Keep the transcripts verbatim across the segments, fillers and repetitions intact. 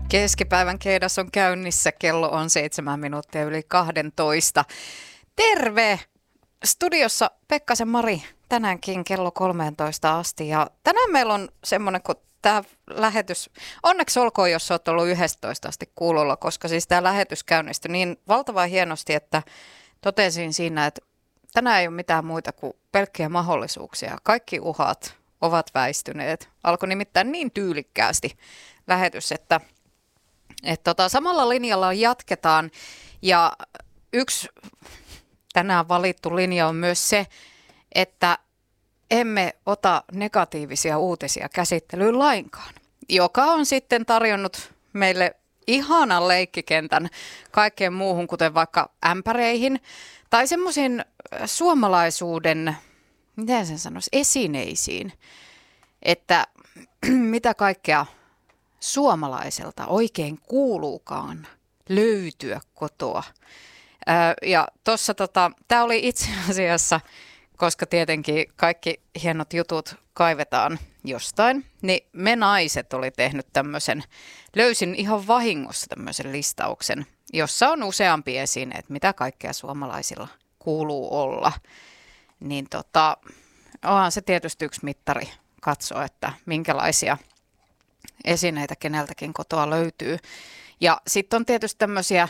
Keskipäivän keidas on käynnissä. Kello on seitsemän minuuttia yli kahdentoista. Terve! Studiossa Pekkasen Mari tänäänkin kello kolmeentoista asti. Ja tänään meillä on semmoinen, kun tämä lähetys, onneksi olkoon, jos olet ollut yhdestoista asti kuulolla, koska siis tämä lähetys käynnistyi niin valtavan hienosti, että totesin siinä, että tänään ei ole mitään muita kuin pelkkiä mahdollisuuksia. Kaikki uhat ovat väistyneet. Alkoi nimittäin niin tyylikkäästi lähetys, että että tota, samalla linjalla jatketaan. Ja yksi tänään valittu linja on myös se, että emme ota negatiivisia uutisia käsittelyyn lainkaan, joka on sitten tarjonnut meille ihanan leikkikentän kaikkeen muuhun, kuten vaikka ämpäreihin tai semmoisiin suomalaisuuden, miten sen sanoisi, esineisiin, että mitä kaikkea suomalaiselta oikein kuuluukaan löytyä kotoa. Ja tuossa tota, tämä oli itse asiassa, koska tietenkin kaikki hienot jutut kaivetaan jostain, niin me naiset oli tehnyt tämmöisen, löysin ihan vahingossa tämmöisen listauksen, jossa on useampi esine, että mitä kaikkea suomalaisilla kuuluu olla. Niin tota, onhan se tietysti yksi mittari katsoa, että minkälaisia esineitä keneltäkin kotoa löytyy. Ja sitten on tietysti tämmöisiä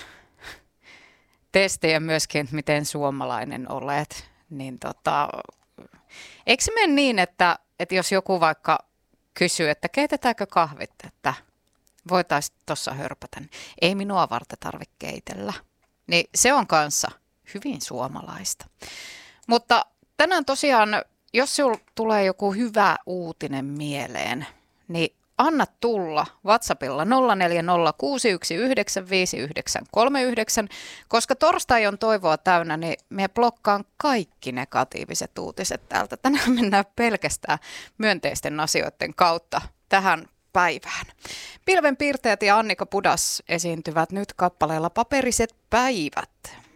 testejä myöskin, että miten suomalainen olet. Niin tota, eikö se mene niin, että, että jos joku vaikka kysyy, että keitetäänkö kahvit, että voitaisiin tuossa hörpätä, niin ei minua varten tarvitse keitellä. Niin se on kanssa hyvin suomalaista. Mutta tänään tosiaan, jos sinulla tulee joku hyvä uutinen mieleen, niin anna tulla WhatsAppilla nolla neljä nolla kuusi yksi yhdeksän viisi yhdeksän kolme yhdeksän, koska torstai on toivoa täynnä, niin me blokkaan kaikki negatiiviset uutiset täältä. Tänään mennään pelkästään myönteisten asioiden kautta tähän päivään. Pilvenpiirteet ja Annika Pudas esiintyvät nyt kappaleella Paperiset päivät.